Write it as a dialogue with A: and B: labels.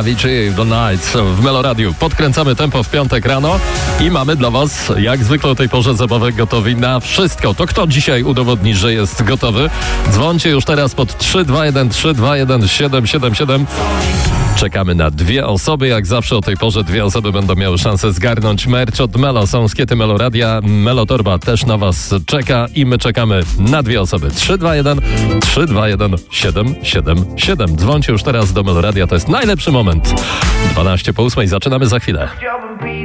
A: Avicii The Night w Meloradiu. Podkręcamy tempo w piątek rano i mamy dla was, jak zwykle o tej porze zabawek, gotowi na wszystko. To kto dzisiaj udowodni, że jest gotowy? Dzwońcie już teraz pod 321 321 777. Czekamy na dwie osoby. Jak zawsze o tej porze dwie osoby będą miały szansę zgarnąć merch od Melo. Są skiety Meloradia. Melotorba też na was czeka i my czekamy na dwie osoby. 321 321 777. Dzwońcie już teraz do Meloradia. To jest najlepszy moment. 12 po 8. Zaczynamy za chwilę.